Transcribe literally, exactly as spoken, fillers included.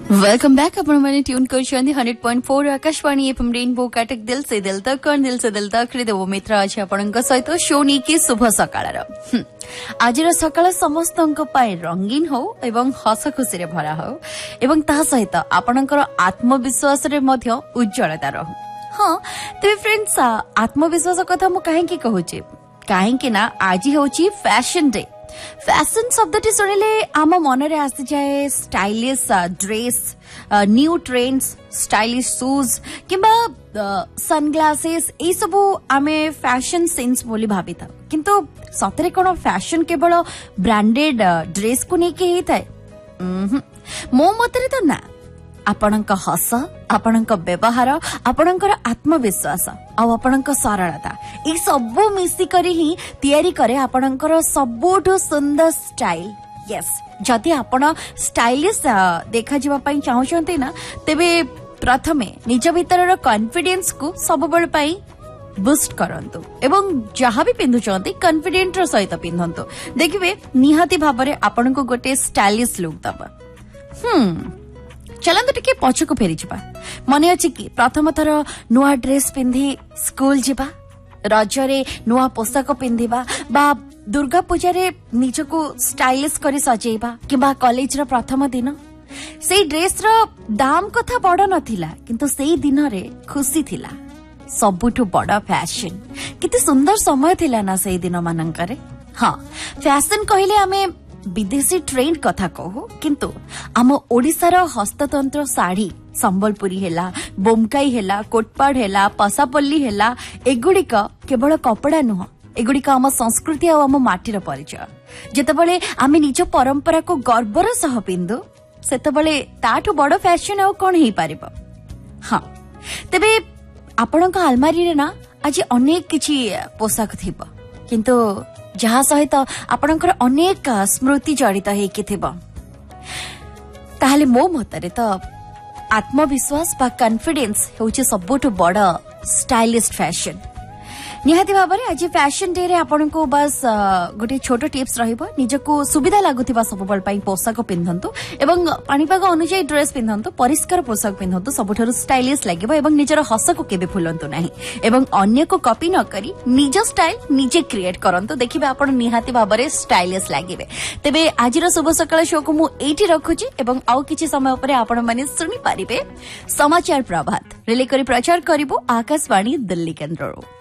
Welcome back आपण मैंने tune कर hundred point four Akashvani FM rainbow Cuttack दिल से दिल तक कौन दिल से दिल तक देव मित्र आज आपण सहित शो नहीं कि शुभ सकाळ आज सकाळ समस्त रंगीन हो एवं हस खुशी भरा हो एवं ता सहित आपणकर आत्मविश्वास रे मध्य उज्जवलता रहो। हाँ तेरे फ्रेंड्स आत्मविश्वास कथा मु काहे की कहूची काहे ना आज होची फैशन डे। फैशन शब्दटी शुणिले आम मन रे आसी जाए stylish dress, new trends, stylish shoes किंबा सनग्लासेस ए सबु आमे फैशन सेंस बोली भाबी था किंतु सतरे कोन फैशन केवल ब्रांडेड ड्रेस को नहीं के थाए मो मतरे तो ना आपणक हस आपणक व्यवहार आपणकर आत्मविश्वास आउ आपणक सरलता ये सब मिसी करी ही तैयारी करे आपणकर सबुठु सुंदर स्टाइल। यस जदि आपण स्टाइलिश देखा जिबा पई चाहउछंती ना तेबे प्रथमे निज भीतर कॉन्फिडेंस को सब बड़ पई बूस्ट करंतु एवं जहाँ भी पिंधुचंती कॉन्फिडेंट रो सहित पिंधंतु देखिबे निहाती भाबरे आपन को गोटे स्टाइलिश लुक दबा। हम्म चलंतु टिके पछको फेरी जिबा मने अछि कि प्रथम थर नुआ ड्रेस पिंधी स्कूल जिबा, रजरे नुआ पोशाक पिंधिबा बा दुर्गा पूजा रे निजको स्टाइलिश करी सजेइबा किबा कॉलेज रो प्रथम दिन सेई ड्रेस रो दाम कथा बड़ नथिला किंतु सेई दिन रे खुशी थिला सबुठु बड़ फैशन किते सुंदर समय थिला ना सेई दिन मानंकरे। हाँ फैशन कहिले आमे विदेशी ट्रेंड कथा कहू किंतु आम ओडिशार हस्ततंत्र साड़ी संबलपुरी हेला, बोमकाई हेला, कोटपाड़ हेला, पसापल्ली हेला एगुड़िक केवल कपड़ा नुह एगुड़िक आम संस्कृति और आम माटीर परिचय। जेतेबेले आमे निज परंपरा को गर्वर सह पिंधु सेतेबेले ताठु बड़ फैशन आउ कोन हेई पारिबो। हाँ तेबे आपणक आलमारी रे ना आज अनेक किछि पोशाक थिबो किंतु जहा सहित आपणकर अनेक स्मृति जड़ित हेकी थिबो ताहले मो मतरे तो आत्मविश्वास बा कॉन्फिडेंस होचे सबुठु बड़ स्टाइलिश फैशन। निहाती भाबरे आज फैशन डे रे आपन को बस गोटे छोट टिप्स रहिबो निजको सुविधा लागुथिबा सब बल पई पोशाक पिंधंतु एवं पानीपाग अनुसार ड्रेस पिंधंतु परिष्कार पोशाक पिंधंतु सबुठारु स्टाइलिश लागिबो एवं निजर हस को केबे फुलंतु नाही एवं अन्य को कॉपी न करी निज स्टाइल निजे क्रिएट करंतु देखिबे आपन निहाती भाबरे स्टाइलिश लागिबे। तेबे आजिर शुभ सकाळ शो को मु एठी रखुची एवं आउ किछि समय उपरे आपन माने सुनि पारिबे समाचार प्रभात रिले करी प्रचार करिवो आकाशवाणी दिल्ली केंद्ररो।